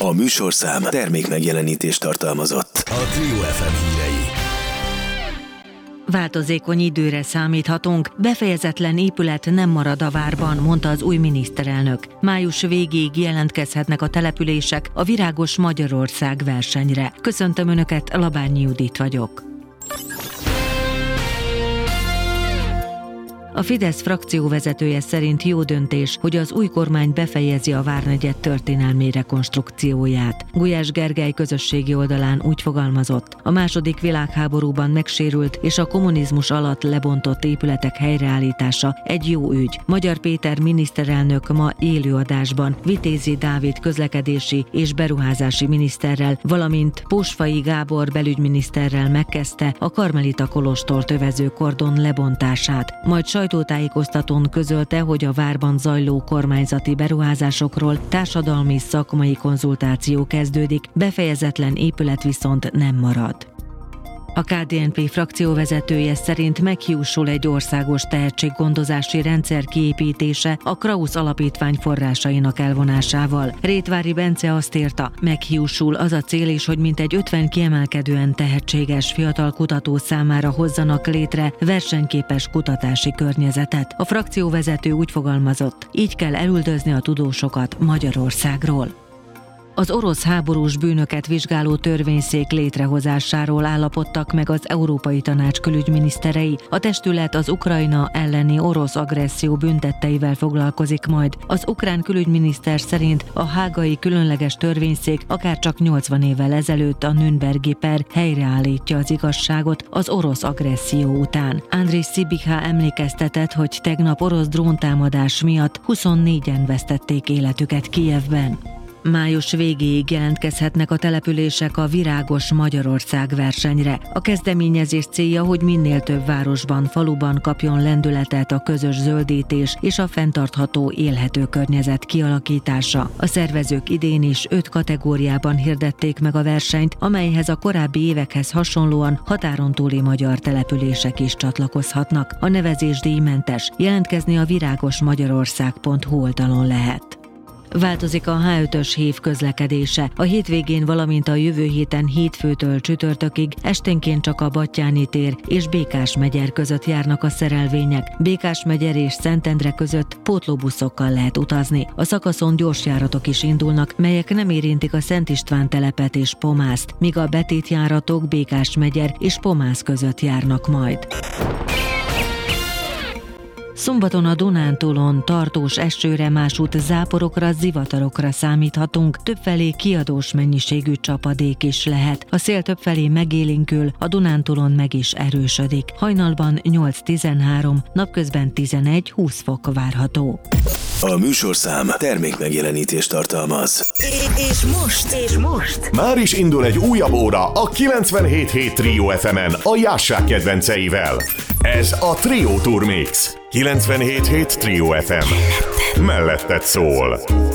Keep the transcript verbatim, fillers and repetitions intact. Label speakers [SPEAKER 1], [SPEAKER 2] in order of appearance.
[SPEAKER 1] A műsorszám termék megjelenítést tartalmazott. A Trio ef em hírei.
[SPEAKER 2] Változékony időre számíthatunk, befejezetlen épület nem marad a várban, mondta az új miniszterelnök. Május végéig jelentkezhetnek a települések a Virágos Magyarország versenyre. Köszöntöm Önöket, Labányi Judit vagyok. A Fidesz frakcióvezetője szerint jó döntés, hogy az új kormány befejezi a várnegyed történelmi rekonstrukcióját. Gulyás Gergely közösségi oldalán úgy fogalmazott: a második világháborúban megsérült és a kommunizmus alatt lebontott épületek helyreállítása egy jó ügy. Magyar Péter miniszterelnök ma élőadásban Vitézi Dávid közlekedési és beruházási miniszterrel, valamint Pósfai Gábor belügyminiszterrel megkezdte a Karmelita kolostort övező kordon lebontását, majd sajtótájékoztatón közölte, hogy a várban zajló kormányzati beruházásokról társadalmi szakmai konzultáció kezdődik, befejezetlen épület viszont nem marad. A ká dé en pé frakcióvezetője szerint meghiúsul egy országos tehetséggondozási rendszer kiépítése a Krausz Alapítvány forrásainak elvonásával. Rétvári Bence azt írta, meghiúsul az a cél is, hogy mintegy ötven kiemelkedően tehetséges fiatal kutató számára hozzanak létre versenyképes kutatási környezetet. A frakcióvezető úgy fogalmazott, így kell elüldözni a tudósokat Magyarországról. Az orosz háborús bűnöket vizsgáló törvényszék létrehozásáról állapodtak meg az Európai Tanács külügyminiszterei. A testület az Ukrajna elleni orosz agresszió bűntetteivel foglalkozik majd. Az ukrán külügyminiszter szerint a hágai különleges törvényszék akárcsak nyolcvan évvel ezelőtt a Nürnbergi per helyreállítja az igazságot az orosz agresszió után. Andriy Sybiha emlékeztetett, hogy tegnap orosz dróntámadás miatt huszonnégyen vesztették életüket Kijevben. Május végéig jelentkezhetnek a települések a Virágos Magyarország versenyre. A kezdeményezés célja, hogy minél több városban, faluban kapjon lendületet a közös zöldítés és a fenntartható élhető környezet kialakítása. A szervezők idén is öt kategóriában hirdették meg a versenyt, amelyhez a korábbi évekhez hasonlóan határon túli magyar települések is csatlakozhatnak. A nevezés díjmentes, jelentkezni a virágosmagyarország pont hu oldalon lehet. Változik a há ötös hév közlekedése. A hétvégén, valamint a jövő héten hétfőtől csütörtökig esténként csak a Batthyáni tér és Békásmegyer között járnak a szerelvények. Békásmegyer és Szentendre között pótlóbuszokkal lehet utazni. A szakaszon gyorsjáratok is indulnak, melyek nem érintik a Szent István telepet és Pomászt, míg a betétjáratok Békásmegyer és Pomász között járnak majd. Szombaton a Dunántúlon tartós esőre, másút záporokra, zivatarokra számíthatunk, többfelé kiadós mennyiségű csapadék is lehet. A szél többfelé megélénkül, a Dunántúlon meg is erősödik. Hajnalban nyolc-tizenhárom, napközben tizenegy-húsz fok várható.
[SPEAKER 1] A műsorszám termék megjelenítést tartalmaz.
[SPEAKER 3] És most, és most
[SPEAKER 4] már is indul egy újabb óra a kilencvenhét hét Trio ef emen a Jássák kedvenceivel. Ez a Trio Tour Mix. kilencvenhét hét Trio ef em. Melletted szól.